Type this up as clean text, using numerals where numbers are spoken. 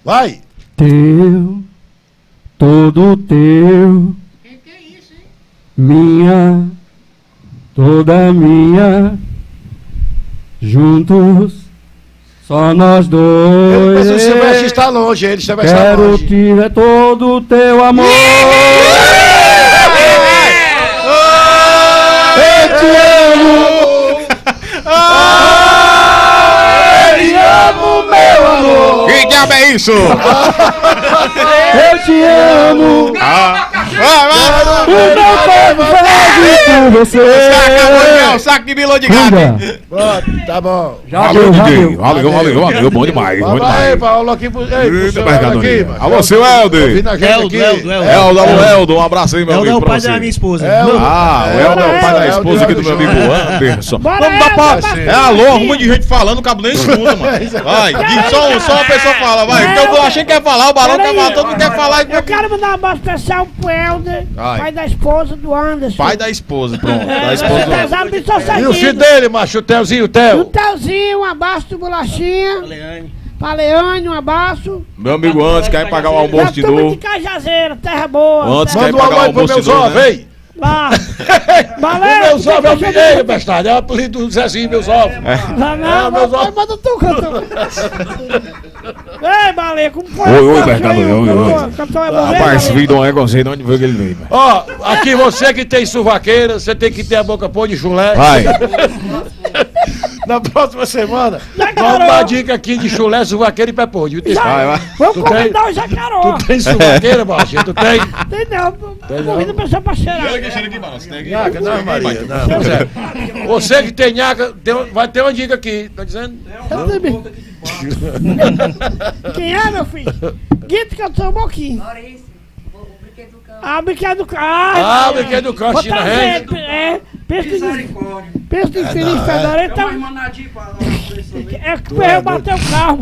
Vai. Teu, todo teu. Que é isso, hein? Minha, toda minha, juntos, só nós dois. Mas o Silvestre está longe, ele vai estar Quero longe. ter todo o teu amor. Eu te amo. Eu te amo, meu amor. Que diabo é isso? Eu te amo. O meu corpo faz por você. O saco de milô de gato. Cuida. Pronto, tá bom. Valeu, DJ. Valeu. Bom demais, bom Vai, demais. Paulo, aqui pro... Ei, pro Eita, seu mercado Helder aqui, aqui. mano. Alô, seu Helder. Ouvindo a gente aqui. Eldo, um abraço aí, meu Eldo é amigo. o pra pai você. da minha esposa. É, O Eldo é o pai da esposa aqui do meu amigo Anderson. Vamos dar pra... É alô, arruma de gente falando, o cabo nem escuta, mano. Vai, só uma pessoa fala, vai. Então o Bolachinho quer falar, o Balão quer falar, todo mundo quer falar. Eu quero mandar um abraço especial pro Helder, Ai. pai da esposa do Anderson. Pai da esposa, pronto. Da esposa do... Pesado de só E o filho seguido. dele, macho, o Telzinho, o O Tel. Telzinho, um abraço do Bolachinha. Pra Leane, um abraço. Meu amigo antes quer pagar o Da almoço de turma novo. de Cajazeira, terra boa. Antes terra quer Manda um pagar o alô pro almoço meu de novo, Zó, né? vem. lá. O Valeu. meu Zó é o Mineiro, bestado. É o apelido do Zezinho, meu Zó. Não, meus vai, ovos. manda tu, cantor. Ei, Baleia, como foi? Oi, Cantor Bertalo, aí, oi. cantor é bom, Rapaz, esse Baleia? vídeo de um egozinho, de onde veio que ele veio, velho? Ó, aqui você que tem suvaqueira, você tem que ter a boca pôr de chulé. Vai. Na próxima semana, Jacaró. vamos dar dica aqui de chulé, suvaqueira e pé podre. Vai. Vamos Tu convidar o Jacaró. Tu tem suvaqueira, baixinho? Tu tem? Tem não, convida a pessoa pra cheirar. Nhaca, não, Maria. Não, pois é. Você que tem nhaca, vai ter uma dica aqui, tá dizendo? Quem é, meu filho? Guito, que eu sou um pouquinho. Ah, o brinquedo do carro. Ah, o brinquedo do carro, Vou China trazer, Rende. peixe de infeliz, então. É que eu bater o carro.